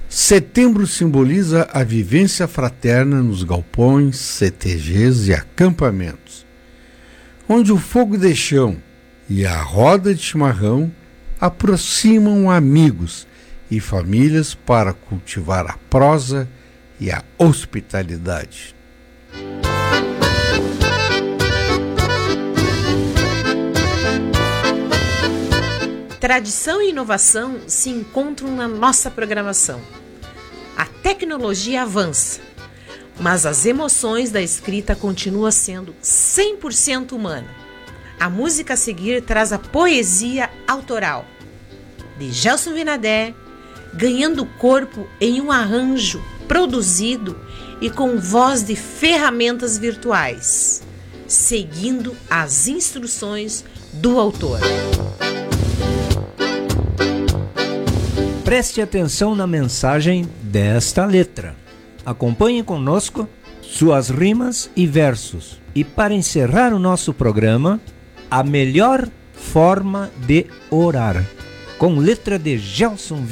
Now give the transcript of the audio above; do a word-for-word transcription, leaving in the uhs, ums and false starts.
Setembro simboliza a vivência fraterna nos galpões, C T Gs e acampamentos, onde o fogo de chão e a roda de chimarrão aproximam amigos e famílias para cultivar a prosa e a hospitalidade. Tradição e inovação se encontram na nossa programação. A tecnologia avança, mas as emoções da escrita continuam sendo cem por cento humana. A música a seguir traz a poesia autoral de Gelson Vinadé, ganhando corpo em um arranjo produzido e com voz de ferramentas virtuais, seguindo as instruções do autor. Preste atenção na mensagem desta letra. Acompanhe conosco suas rimas e versos. E para encerrar o nosso programa, a melhor forma de orar, com letra de Gelson